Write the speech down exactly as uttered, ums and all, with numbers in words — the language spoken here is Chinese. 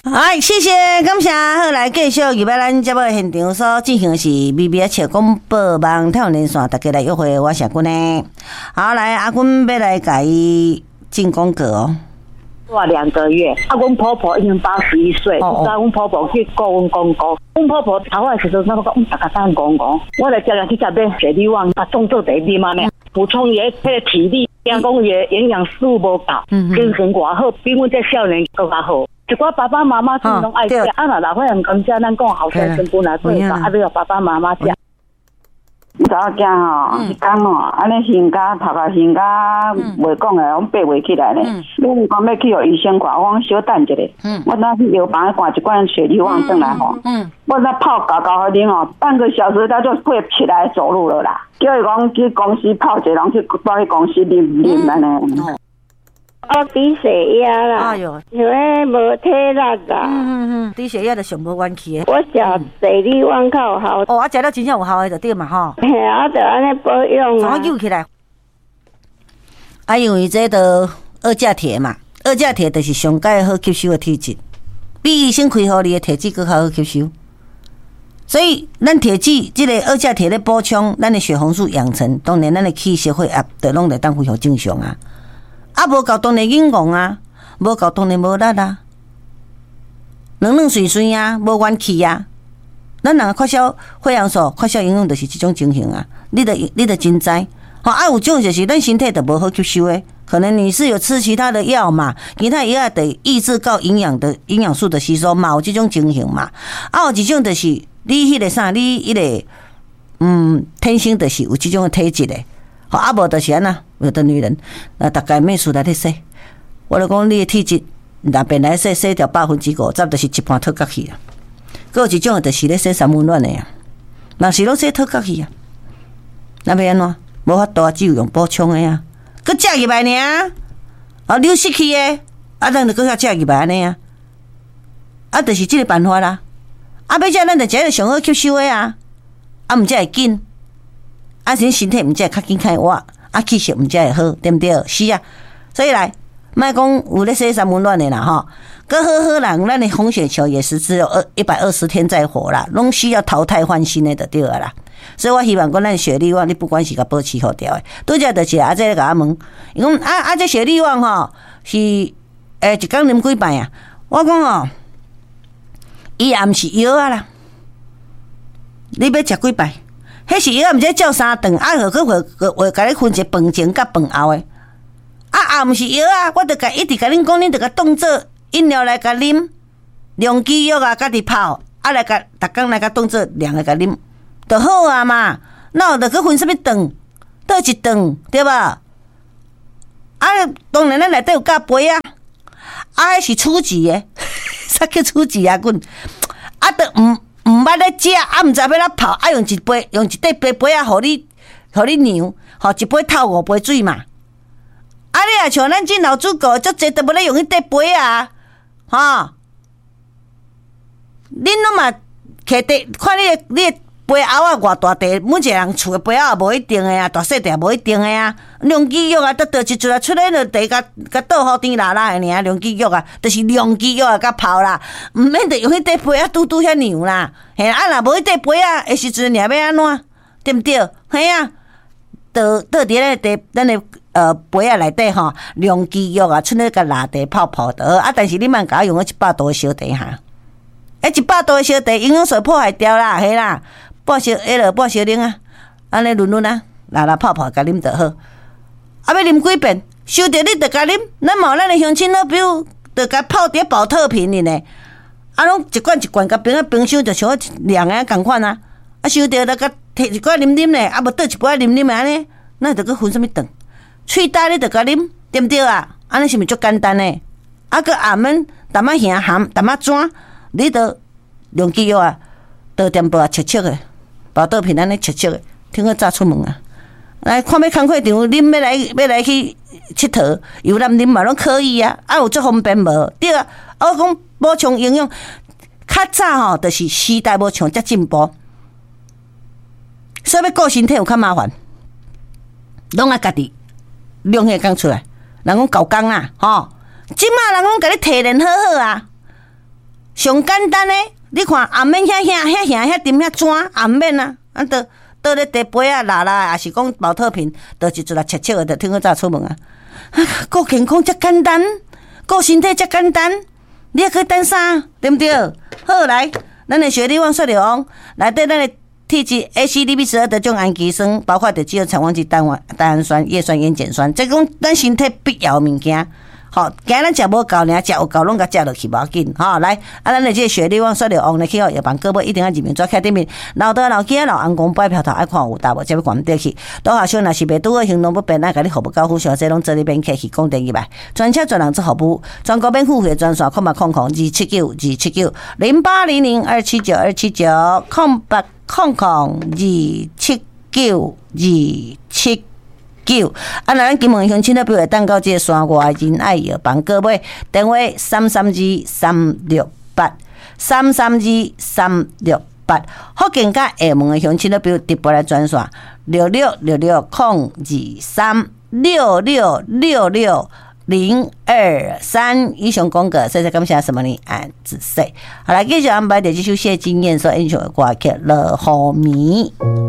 好，谢谢，感谢。好，来继续入来咱节目现场所进行的是 B B S 广播网跳连线，大家来约会，我是阿君呢。好，来阿君要来改进广告哦。 哇，两个月，啊，阮婆婆已经八十一岁，不知道阮婆婆去告阮公公，阮婆婆头发时阵，那么讲，嗯，大家当公公，我来叫人去食点水利旺，把动作第一嘛呢，补充伊迄个体力，讲讲伊的营养素无够，精神偌好，比阮这少年更加好。一寡爸爸妈妈拢爱食，啊，若老岁人讲食，咱讲后生生本来做法，啊，你要爸爸妈妈食。 查某囝吼，迄讲吼，安尼身家头壳身家袂讲诶，拢爬袂起来咧。你讲要去互医生看，我讲小等一下。我那去药房灌一罐雪利旺转来吼，我那泡搞搞好啉吼，半个小时他就会起来走路了啦。叫伊讲去公司泡一人去带去公司啉啉安尼。 我低血压啦，哎呦，因为无体力啦。 嗯嗯嗯，低血压就上无元气的。 我食水利旺较有效。 哦，我食了真正有效的就对嘛吼。 嘿，我就安尼保养啊。 怎么救起来？啊，因为这个二价铁嘛，二价铁就是上介好吸收的体质，比医生开互你的体质更较好吸收。所以，咱铁质这个二价铁咧补充咱的血红素养成，当然咱的气血血压就拢会当恢复正常啊。啊，无够当然硬戆啊，无够当然无力啊，软软碎碎啊，无元气啊。咱人缺少血氧素、缺少营养，就是这种情形啊。你得你得真知，吼啊，有种就是咱身体就无好吸收诶。可能你是有吃其他的药嘛，其他药得抑制到营养的营养素的吸收嘛，有这种情形嘛。啊，有一种就是你迄个啥，你迄个嗯，天生就是有这种体质诶。好，啊无就是安那，有的女人，啊，大概每次来咧洗，我就讲你的体质，若变来洗，洗掉百分之五十，就是一半脱角去啊。还有一种就是咧洗三温暖的啊，若是拢洗脱角去啊，那要安怎？无法度啊，只有用补充的啊，佮食入来尔，啊，流失去的，啊，咱就佮较食入来安尼啊，啊，就是即个办法啦。啊，要食咱就食个上好吸收的啊，啊，毋则会紧。啊，咱身体毋才会较紧较活，啊，气血毋才会好，对毋对？是啊，所以来，莫讲有咧洗三温暖的啦吼，搁好好人，咱的红血球也是只有二一百二十天再活啦，拢需要淘汰换新的就对了啦。所以我希望讲咱血力旺，你不管是甲保持好调的，拄则就是啊，这个甲我问，伊讲啊啊，这血力旺吼是诶一工啉几摆啊？我讲哦，伊也毋是药啊啦，你要食几摆？迄是药，毋知照三顿，啊，何个会会甲你分一饭前甲饭后诶。啊啊，毋是药啊，我著甲一直甲恁讲，恁著甲当做饮料来甲啉，量肌药啊，家己泡，啊来甲逐工来甲当做凉来甲啉，著好啊嘛。哪有著去分什么顿，倒一顿对吧？啊，当然咱内底有加杯啊，啊，迄是初级诶，啥叫初级啊？阮啊，著毋。毋捌咧食，啊，毋知要哪泡，啊，用一杯，用一块杯杯啊，互你，互你量，吼，一杯透五杯水嘛。啊，你也像咱这老主顾，足济都无咧用迄块杯啊，吼。恁拢嘛摕地，看你的你的杯喉啊偌大地，每一个人厝的杯喉也无一定的啊，大细地也无一定的啊。量肌药啊，倒倒一撮啊，出来就地甲甲倒好甜辣辣的尔，量肌药啊，就是量肌药啊，甲泡啦，毋免得用迄块杯啊拄拄遐样啦。嘿，啊，若无迄块杯啊的时阵，尔要安怎？对毋对？嘿啊，倒倒伫咧地，咱的呃杯啊内底吼，量肌药啊，出来甲辣地泡泡得好啊。但是你莫甲我用迄一百度的烧茶哈，迄一百度的烧茶营养素破坏掉啦，嘿啦。半小迄落半小奶啊，安尼润润啊，啦啦泡泡甲啉就好。啊，要啉几遍，收着你就甲啉。咱嘛有咱的乡亲好朋友，就甲泡伫保特瓶里呢。啊，拢一罐一罐，甲冰啊冰箱就像凉啊共款啊。啊，收着就甲摕一罐啉啉咧，啊无倒一杯啉啉安尼，那就搁分什么顿？喙焦你就甲啉，对毋对啊？安尼是毋是足简单呢？啊，搁暗暝淡仔咸咸淡仔转，你都量肌药啊，倒点杯啊，切切的。保倒片安尼切切的，听个早出门啊！来看要工课场，恁要来要来去佚佗，游览恁嘛拢可以啊！啊有足方便无？对啊！我讲补充营养，较早吼，就是时代无像遮进步，所以要顾身体有较麻烦，拢爱家己量迄工出来。人讲搞工啊，吼！即马人讲甲你提炼好好啊， 上简单诶，你看也免遐遐遐遐遐沉遐砖，也免啊，啊倒倒咧地杯啊拉拉，也是讲保特瓶，倒一撮来切切的，就听个早出门啊。顾健康遮简单，顾身体遮简单，你还可以等啥？对不对？好来，咱的雪利旺雪利旺，内底咱的体质 A C D B 十二的种氨基酸，包括着只有产黄基单氨酸、叶酸、烟碱酸，这讲咱身体必要物件。好，今咱食无够呢，食有够拢甲食落去无要紧。吼，来，啊，咱的这个雪利旺、雪利旺呢，去哦，药房购买一定要入面做开顶面。老豆老囝老翁公摆票头爱看有大无，才要关得去。倒下想若是袂拄好行动不便，咱甲你服务到付上，这拢做你免客气，讲第二摆。专车专人做服务，全国免付费专线，空八空空二七九二七九零八零零二七九二七九空八空空二七九二七。九啊！咱金门乡亲的表会等到这个山外仁爱药房购买，电话三三二三六八三三二三六八。福建甲厦门的乡亲的表直播来专线六六六六空二三六六六六零二三。以上讲个，谢谢感谢什么呢？按仔细。好来，继续安排的这首谢金燕所演唱的歌曲《落雨暝》。